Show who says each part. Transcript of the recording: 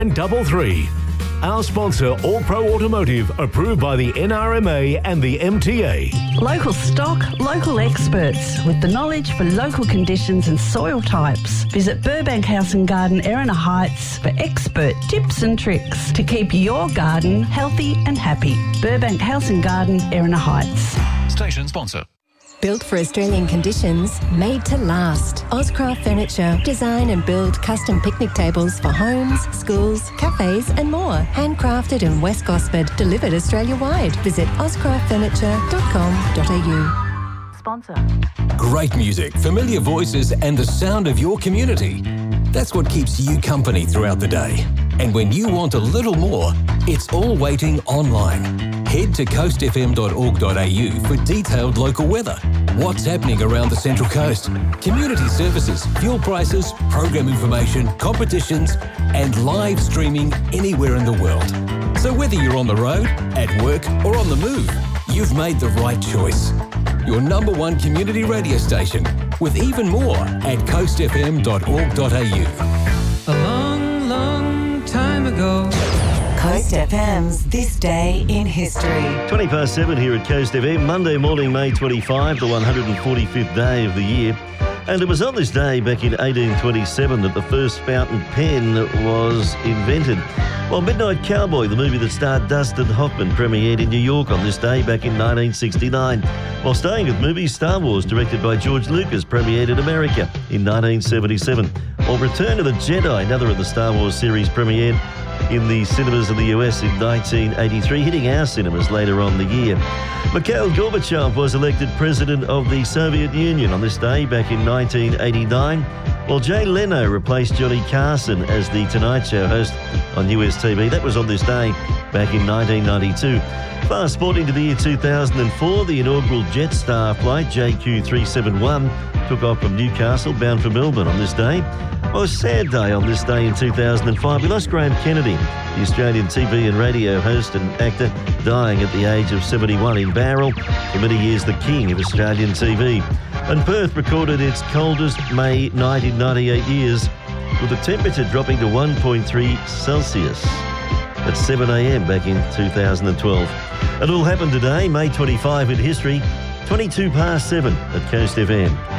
Speaker 1: and 33. Our sponsor, All Pro Automotive, approved by the NRMA and the MTA.
Speaker 2: Local stock, local experts with the knowledge for local conditions and soil types. Visit Burbank House and Garden, Erina Heights for expert tips and tricks to keep your garden healthy and happy. Burbank House and Garden, Erina Heights.
Speaker 3: Station sponsor.
Speaker 4: Built for Australian conditions, made to last. Ozcraft Furniture. Design and build custom picnic tables for homes, schools, cafes and more. Handcrafted in West Gosford. Delivered Australia-wide. Visit ozcraftfurniture.com.au.
Speaker 2: Sponsor.
Speaker 5: Great music, familiar voices and the sound of your community. That's what keeps you company throughout the day. And when you want a little more, it's all waiting online. Head to coastfm.org.au for detailed local weather, what's happening around the Central Coast, community services, fuel prices, program information, competitions, and live streaming anywhere in the world. So whether you're on the road, at work, or on the move, you've made the right choice. Your number one community radio station, with even more at coastfm.org.au.
Speaker 6: A long, long time ago.
Speaker 7: Coast FM's This Day in History.
Speaker 8: 7:20 here at Coast FM, Monday morning, May 25, the 145th day of the year. And it was on this day back in 1827 that the first fountain pen was invented. While Midnight Cowboy, the movie that starred Dustin Hoffman, premiered in New York on this day back in 1969. While staying with movies, Star Wars, directed by George Lucas, premiered in America in 1977. While Return of the Jedi, another of the Star Wars series, premiered in the cinemas of the US in 1983, hitting our cinemas later on the year. Mikhail Gorbachev was elected president of the Soviet Union on this day back in 1989, while Jay Leno replaced Johnny Carson as the Tonight Show host on US TV. That was on this day back in 1992. Fast forwarding to the year 2004, the inaugural Jetstar flight JQ371 took off from Newcastle bound for Melbourne on this day. Well, a sad day on this day in 2005. We lost Graham Kennedy, the Australian TV and radio host and actor, dying at the age of 71 in Bowral, for many years the king of Australian TV. And Perth recorded its coldest May 1998 years, with the temperature dropping to 1.3 Celsius at 7 a.m. back in 2012. It all happened today, May 25 in history, 7 at Coast FM.